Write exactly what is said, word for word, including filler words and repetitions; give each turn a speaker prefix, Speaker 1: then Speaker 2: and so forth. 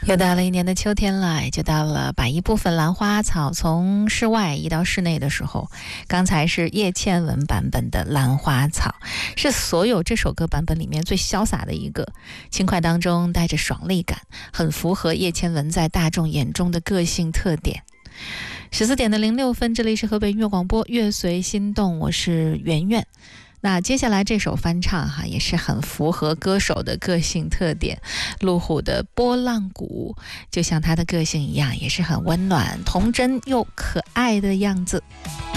Speaker 1: 又到了一年的秋天了，也就到了把一部分兰花草从室外移到室内的时候。刚才是叶倩文版本的兰花草，是所有这首歌版本里面最潇洒的一个，轻快当中带着爽利感，很符合叶倩文在大众眼中的个性特点。十四点的零六分，这里是河北音乐广播，乐随心动，我是圆圆。那接下来这首翻唱哈，也是很符合歌手的个性特点。路虎的波浪鼓，就像他的个性一样，也是很温暖、童真又可爱的样子。